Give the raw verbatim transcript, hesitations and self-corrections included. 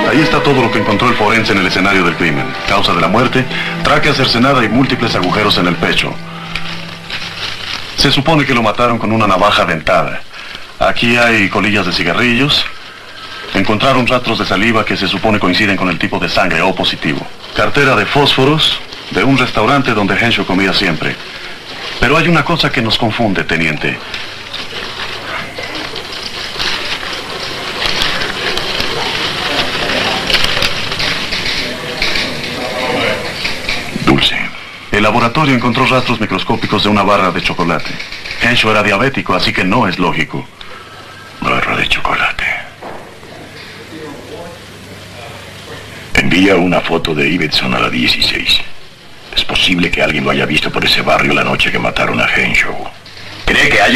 Ahí está todo lo que encontró el forense en el escenario del crimen. Causa de la muerte, tráquea cercenada y múltiples agujeros en el pecho. Se supone que lo mataron con una navaja dentada. Aquí hay colillas de cigarrillos. Encontraron rastros de saliva que se supone coinciden con el tipo de sangre O positivo. Cartera de fósforos de un restaurante donde Henshaw comía siempre. Pero hay una cosa que nos confunde, teniente. Dulce. El laboratorio encontró rastros microscópicos de una barra de chocolate. Henshaw era diabético, así que no es lógico. Barra de chocolate. Envía una foto de Ibbetson a la dieciséis. Es posible que alguien lo haya visto por ese barrio la noche que mataron a Henshaw. ¿Cree que haya